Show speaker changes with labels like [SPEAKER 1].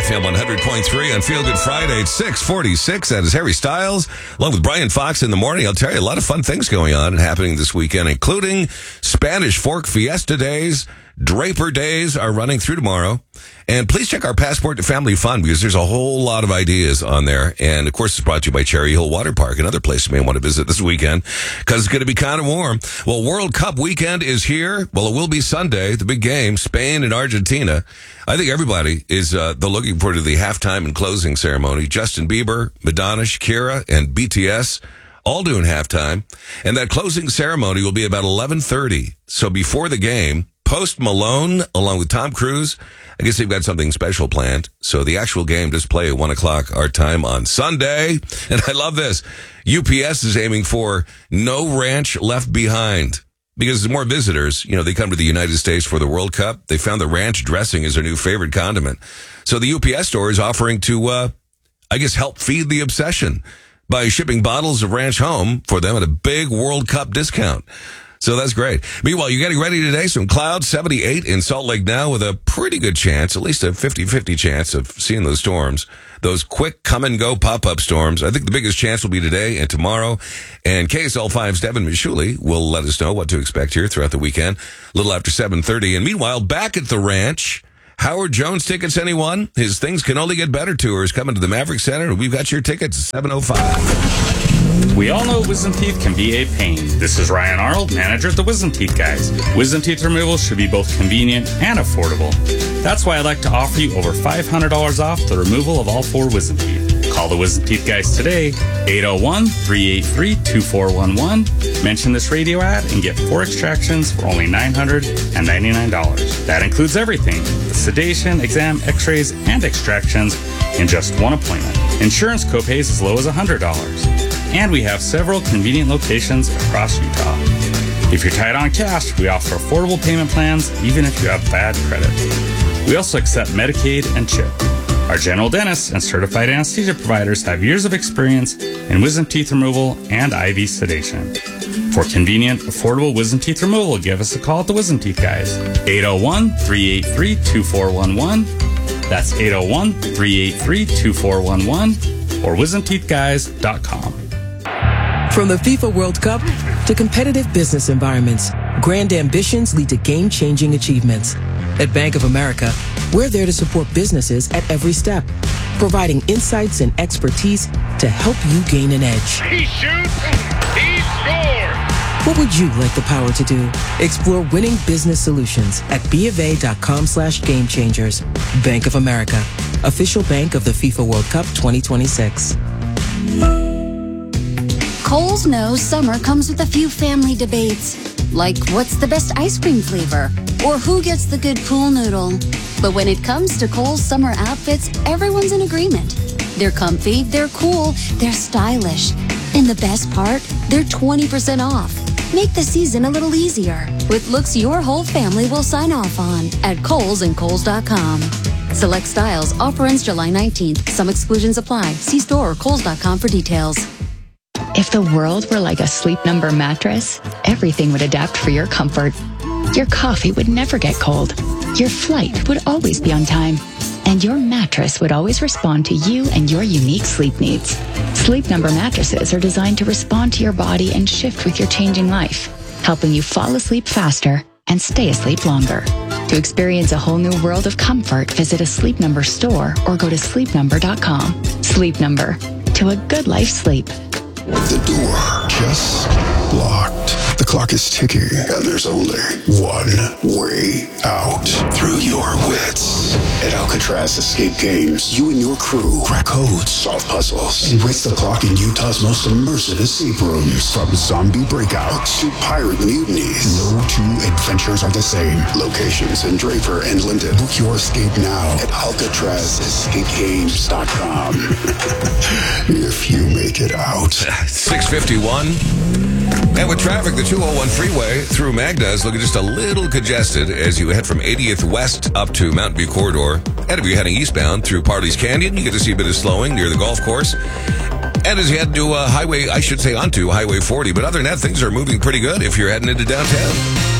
[SPEAKER 1] FM 100.3 on Feel Good Friday at 6:46. That is Harry Styles, along with Brian Fox in the morning. I'll tell you, a lot of fun things going on and happening this weekend, including Spanish Fork Fiesta Days. Draper Days are running through tomorrow. And please check our Passport to Family Fun, because there's a whole lot of ideas on there. And, of course, it's brought to you by Cherry Hill Water Park, another place you may want to visit this weekend, because it's going to be kind of warm. Well, World Cup weekend is here. Well, it will be Sunday, the big game, Spain and Argentina. I think everybody is they're looking forward to the halftime and closing ceremony. Justin Bieber, Madonna, Shakira, and BTS all doing halftime. And that closing ceremony will be about 11:30. So before the game, Post Malone, along with Tom Cruise, I guess they've got something special planned. So the actual game does play at 1 o'clock our time on Sunday. And I love this. UPS is aiming for no ranch left behind. Because there's more visitors, they come to the United States for the World Cup. They found the ranch dressing is their new favorite condiment. So the UPS store is offering to, help feed the obsession by shipping bottles of ranch home for them at a big World Cup discount. So that's great. Meanwhile, you're getting ready today. Some clouds, 78 in Salt Lake now, with a pretty good chance, at least a 50-50 chance of seeing those storms. Those quick come-and-go pop-up storms. I think the biggest chance will be today and tomorrow. And KSL 5's Devin Mishuli will let us know what to expect here throughout the weekend, a little after 7:30. And meanwhile, back at the ranch, Howard Jones tickets, anyone? His Things Can Only Get Better tour is coming to the Maverick Center, and we've got your tickets at 7:05.
[SPEAKER 2] We all know wisdom teeth can be a pain. This is Ryan Arnold, manager at the Wisdom Teeth Guys. Wisdom teeth removal should be both convenient and affordable. That's why I'd like to offer you over $500 off the removal of all 4 wisdom teeth. Call the Wisdom Teeth Guys today, 801-383-2411. Mention this radio ad and get 4 extractions for only $999. That includes everything: the sedation, exam, x-rays, and extractions in just 1 appointment. Insurance copays as low as $100. And we have several convenient locations across Utah. If you're tight on cash, we offer affordable payment plans, even if you have bad credit. We also accept Medicaid and CHIP. Our general dentists and certified anesthesia providers have years of experience in wisdom teeth removal and IV sedation. For convenient, affordable wisdom teeth removal, give us a call at the Wisdom Teeth Guys. 801-383-2411. That's 801-383-2411 or wisdomteethguys.com.
[SPEAKER 3] From the FIFA World Cup to competitive business environments, grand ambitions lead to game-changing achievements. At Bank of America, we're there to support businesses at every step, providing insights and expertise to help you gain an edge.
[SPEAKER 4] He shoots, he scores!
[SPEAKER 3] What would you like the power to do? Explore winning business solutions at BofA.com/gamechangers. Bank of America, official bank of the FIFA World Cup 2026.
[SPEAKER 5] Kohl's knows summer comes with a few family debates, like what's the best ice cream flavor or who gets the good pool noodle. But when it comes to Kohl's summer outfits, everyone's in agreement. They're comfy, they're cool, they're stylish. And the best part, they're 20% off. Make the season a little easier with looks your whole family will sign off on at Kohl's and Kohls.com. Select styles. Offer ends July 19th. Some exclusions apply. See store or Kohls.com for details.
[SPEAKER 6] If the world were like a Sleep Number mattress, everything would adapt for your comfort. Your coffee would never get cold. Your flight would always be on time. And your mattress would always respond to you and your unique sleep needs. Sleep Number mattresses are designed to respond to your body and shift with your changing life, helping you fall asleep faster and stay asleep longer. To experience a whole new world of comfort, visit a Sleep Number store or go to sleepnumber.com. Sleep Number. To a good life sleep.
[SPEAKER 7] The door just locked. The clock is ticking, and there's only one way out. Through your wits. At Alcatraz Escape Games, you and your crew crack codes, solve puzzles, and race the clock in Utah's most immersive escape rooms. From zombie breakouts to pirate mutinies, no two adventures are the same. Locations in Draper and Linden. Book your escape now at AlcatrazEscapeGames.com. If you make it out.
[SPEAKER 1] 6:51. And with traffic, the 201 freeway through Magna is looking just a little congested as you head from 80th West up to Mountain View Corridor. And if you're heading eastbound through Parley's Canyon, you get to see a bit of slowing near the golf course. And as you head to onto Highway 40. But other than that, things are moving pretty good if you're heading into downtown.